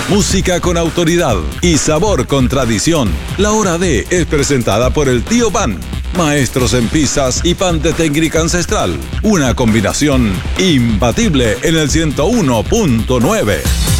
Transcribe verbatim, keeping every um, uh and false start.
música con autoridad y sabor con tradición. La Hora D es presentada por el Tío Pan, maestros en pizzas y pan de técnica ancestral. Una combinación imbatible en el ciento uno punto nueve.